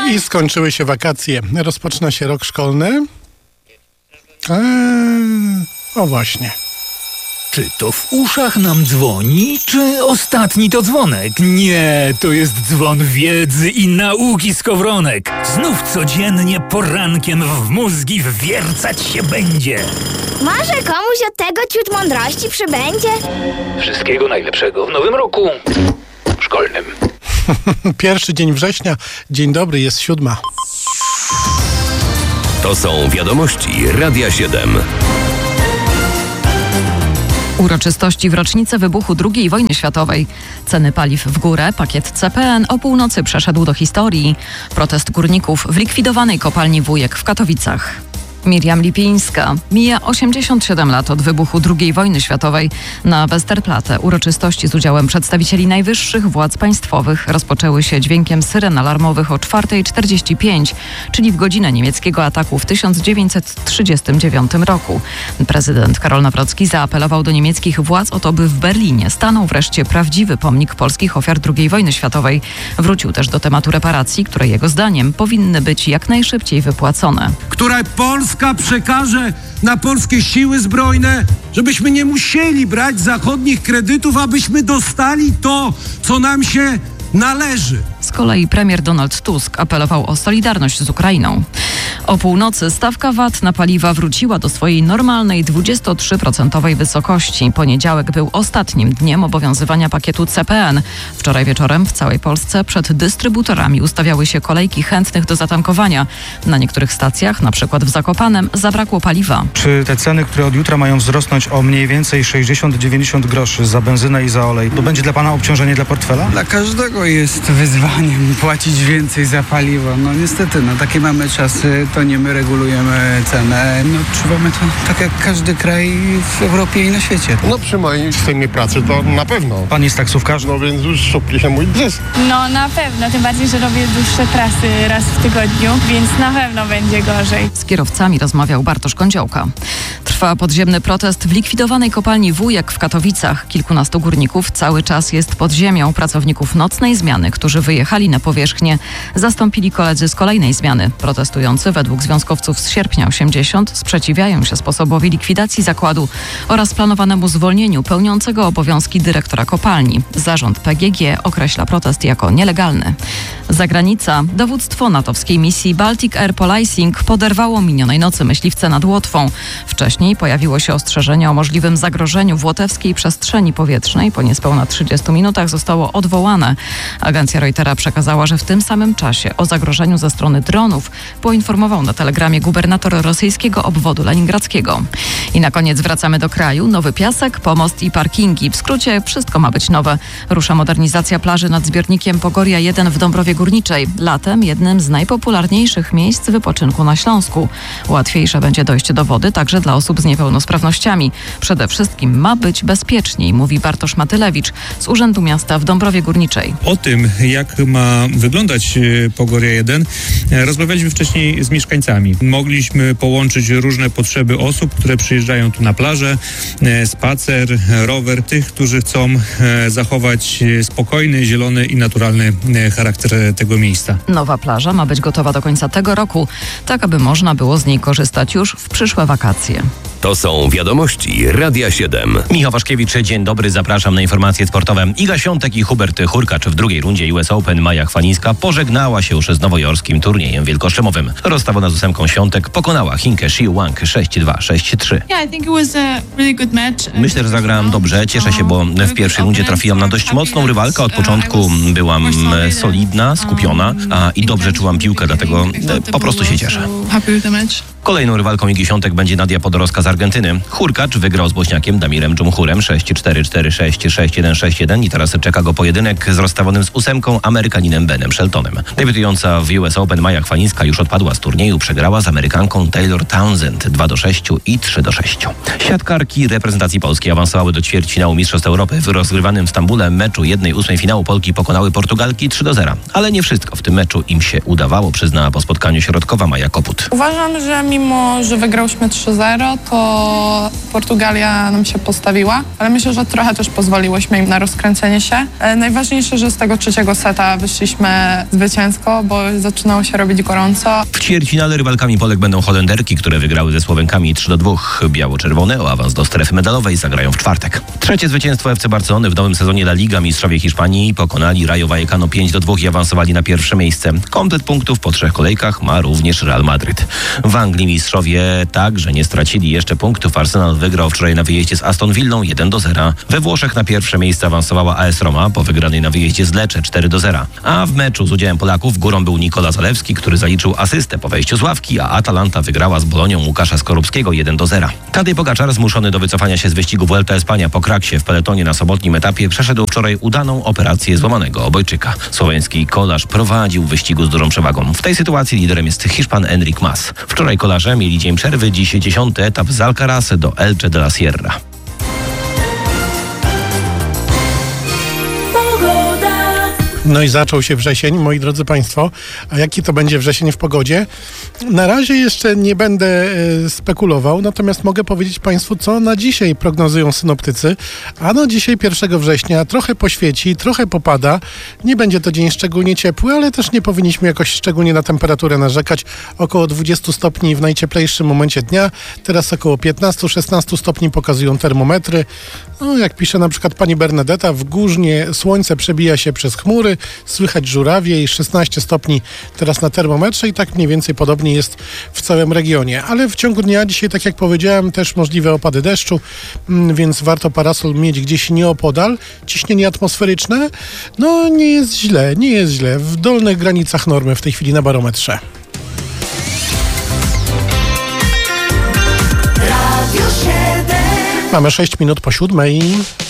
I skończyły się wakacje. Rozpoczyna się rok szkolny. O właśnie. Czy to w uszach nam dzwoni, czy ostatni to dzwonek? Nie, to jest dzwon wiedzy i nauki z Kowronek. Znów codziennie porankiem w mózgi wwiercać się będzie. Może komuś od tego ciut mądrości przybędzie? Wszystkiego najlepszego w nowym roku szkolnym. Pierwszy dzień września. Dzień dobry, jest 7. To są wiadomości Radia 7. Uroczystości w rocznicę wybuchu II wojny światowej. Ceny paliw w górę, pakiet CPN o północy przeszedł do historii. Protest górników w likwidowanej kopalni Wujek w Katowicach. Miriam Lipińska. Mija 87 lat od wybuchu II wojny światowej. Na Westerplatte uroczystości z udziałem przedstawicieli najwyższych władz państwowych rozpoczęły się dźwiękiem syren alarmowych o 4:45, czyli w godzinę niemieckiego ataku w 1939 roku. Prezydent Karol Nawrocki zaapelował do niemieckich władz o to, by w Berlinie stanął wreszcie prawdziwy pomnik polskich ofiar II wojny światowej. Wrócił też do tematu reparacji, które jego zdaniem powinny być jak najszybciej wypłacone. Które Polska przekaże na polskie siły zbrojne, żebyśmy nie musieli brać zachodnich kredytów, abyśmy dostali to, co nam się należy. Z kolei premier Donald Tusk apelował o solidarność z Ukrainą. O północy stawka VAT na paliwa wróciła do swojej normalnej 23% wysokości. Poniedziałek był ostatnim dniem obowiązywania pakietu CPN. Wczoraj wieczorem w całej Polsce przed dystrybutorami ustawiały się kolejki chętnych do zatankowania. Na niektórych stacjach, na przykład w Zakopanem, zabrakło paliwa. Czy te ceny, które od jutra mają wzrosnąć o mniej więcej 60-90 groszy za benzynę i za olej, to będzie dla pana obciążenie dla portfela? Dla każdego jest wyzwaniem płacić więcej za paliwo. No niestety, takie mamy czasy, to nie my regulujemy cenę. Odczuwamy to tak jak każdy kraj w Europie i na świecie. Przy mojej systemie pracy to na pewno. Pan jest taksówkarz? Więc już szybki się mój zysk. Na pewno, tym bardziej, że robię dłuższe trasy raz w tygodniu, więc na pewno będzie gorzej. Z kierowcami rozmawiał Bartosz Kądziołka. Trwa podziemny protest w likwidowanej kopalni Wujek w Katowicach. Kilkunastu górników cały czas jest pod ziemią. Pracowników nocnej zmiany, którzy wyjechali na powierzchnię, zastąpili koledzy z kolejnej zmiany. Protestujący według związkowców z sierpnia 80 sprzeciwiają się sposobowi likwidacji zakładu oraz planowanemu zwolnieniu pełniącego obowiązki dyrektora kopalni. Zarząd PGG określa protest jako nielegalny. Zagranica. Dowództwo natowskiej misji Baltic Air Policing poderwało minionej nocy myśliwce nad Łotwą. Wcześniej pojawiło się ostrzeżenie o możliwym zagrożeniu w łotewskiej przestrzeni powietrznej. Po niespełna 30 minutach zostało odwołane. Agencja Reutera przekazała, że w tym samym czasie o zagrożeniu ze strony dronów poinformował na telegramie gubernator rosyjskiego obwodu leningradzkiego. I na koniec wracamy do kraju. Nowy piasek, pomost i parkingi. W skrócie wszystko ma być nowe. Rusza modernizacja plaży nad zbiornikiem Pogoria 1 w Dąbrowie Górniczej. Latem jednym z najpopularniejszych miejsc wypoczynku na Śląsku. Łatwiejsze będzie dojście do wody także dla osób z niepełnosprawnościami. Przede wszystkim ma być bezpieczniej, mówi Bartosz Matylewicz z Urzędu Miasta w Dąbrowie Górniczej. O tym, jak ma wyglądać Pogoria 1, rozmawialiśmy wcześniej z mieszkańcami. Mogliśmy połączyć różne potrzeby osób, które przyjeżdżają tu na plażę, spacer, rower, tych, którzy chcą zachować spokojny, zielony i naturalny charakter tego miejsca. Nowa plaża ma być gotowa do końca tego roku, tak aby można było z niej korzystać już w przyszłe wakacje. To są wiadomości Radia 7. Michał Waszkiewicz, dzień dobry, zapraszam na informacje sportowe. Iga Świątek i Hubert Hurkacz w drugiej rundzie US Open. Maja Chwalińska pożegnała się już z nowojorskim turniejem wielkoszczemowym. Rozstawiona z 8 Świątek pokonała Chinkę Shi Wang 6-2, 6-3. Myślę, że zagrałam dobrze, cieszę się, bo w pierwszej rundzie trafiłam na dość mocną rywalkę. Od początku byłam solidna, skupiona i dobrze czułam piłkę, dlatego po prostu się cieszę. Kolejną rywalką Igi Świątek będzie Nadia Podoroska z Argentyny. Hurkacz wygrał z Bośniakiem Damirem Dżumhurem 6-4, 4-6, 6-1, 6-1 i teraz czeka go pojedynek z rozstawionym z 8 Amerykaninem Benem Sheltonem. Debiutująca w US Open Maja Chwalińska już odpadła z turnieju, przegrała z Amerykanką Taylor Townsend 2-6 i 3-6. Siatkarki reprezentacji Polski awansowały do ćwierćfinału Mistrzostw Europy. W rozgrywanym w Stambule meczu 1/8 finału Polki pokonały Portugalki 3-0, ale Ale nie wszystko w tym meczu im się udawało, przyznała po spotkaniu środkowa Maja Koput. Uważam, że mimo, że wygrałyśmy 3-0, to Portugalia nam się postawiła, ale myślę, że trochę też pozwoliłyśmy im na rozkręcenie się. Najważniejsze, że z tego trzeciego seta wyszliśmy zwycięsko, bo zaczynało się robić gorąco. W ćwierćfinale rywalkami Polek będą Holenderki, które wygrały ze Słowenkami 3-2. Biało-czerwone o awans do strefy medalowej zagrają w czwartek. Trzecie zwycięstwo FC Barcelony w nowym sezonie La Liga. Mistrzowie Hiszpanii pokonali Rayo Vallecano 5-2 i awansowali na pierwsze miejsce. Komplet punktów po 3 kolejkach ma również Real Madryt. W Anglii mistrzowie także nie stracili jeszcze punktów. Arsenal wygrał wczoraj na wyjeździe z Aston Villą 1-0. We Włoszech na pierwsze miejsce awansowała AS Roma po wygranej na wyjeździe z Lecce 4-0. A w meczu z udziałem Polaków górą był Nikola Zalewski, który zaliczył asystę po wejściu z ławki, a Atalanta wygrała z Bolonią Łukasza Skorupskiego 1-0. Tadej Pogaczar, zmuszony do wycofania się z wyścigu Vuelta Espania po kraksie w peletonie na sobotnim etapie, przeszedł wczoraj udaną operację złamanego obojczyka. Słoweński kolarz prowadził w wyścigu z dużą przewagą. W tej sytuacji liderem jest Hiszpan Enric Mas. Wczoraj kolarze mieli dzień przerwy, dziś 10. etap z Alcaraz do Elche de la Sierra. No i zaczął się wrzesień, moi drodzy Państwo. A jaki to będzie wrzesień w pogodzie? Na razie jeszcze nie będę spekulował, natomiast mogę powiedzieć Państwu, co na dzisiaj prognozują synoptycy. Ano dzisiaj 1 września trochę poświeci, trochę popada. Nie będzie to dzień szczególnie ciepły, ale też nie powinniśmy jakoś szczególnie na temperaturę narzekać. Około 20 stopni w najcieplejszym momencie dnia. Teraz około 15-16 stopni pokazują termometry. No, jak pisze na przykład pani Bernadetta, w Górznie słońce przebija się przez chmury, słychać żurawie i 16 stopni teraz na termometrze i tak mniej więcej podobnie jest w całym regionie. Ale w ciągu dnia dzisiaj, tak jak powiedziałem, też możliwe opady deszczu, więc warto parasol mieć gdzieś nieopodal. Ciśnienie atmosferyczne, no nie jest źle, w dolnych granicach normy w tej chwili na barometrze. Mamy 6 minut po 7.